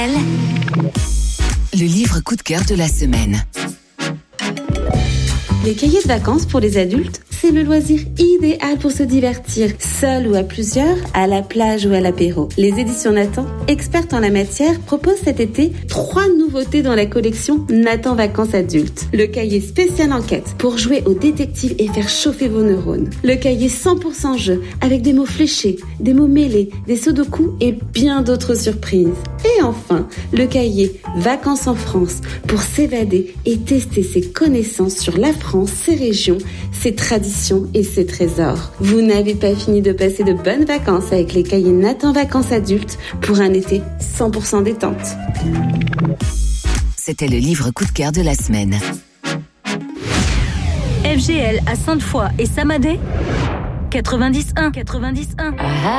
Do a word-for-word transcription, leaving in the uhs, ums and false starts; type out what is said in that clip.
Le livre coup de cœur de la semaine. Les cahiers de vacances pour les adultes, c'est le loisir idéal pour se divertir, seul ou à plusieurs, à la plage ou à l'apéro. Les éditions Nathan, expertes en la matière, proposent cet été trois nouveautés dans la collection Nathan Vacances Adultes. Le cahier spécial enquête pour jouer au détective et faire chauffer vos neurones. Le cahier cent pour cent jeu avec des mots fléchés, des mots mêlés, des sudoku et bien d'autres surprises. Et enfin, le cahier Vacances en France pour s'évader et tester ses connaissances sur la France, ses régions, ses traditions et ses trésors. Vous n'avez pas fini de passer de bonnes vacances avec les cahiers Nathan Vacances Adultes pour un été cent pour cent détente. C'était le livre coup de cœur de la semaine. F G L à Sainte-Foy et Samadé quatre-vingt-dix-un quatre-vingt-dix-un.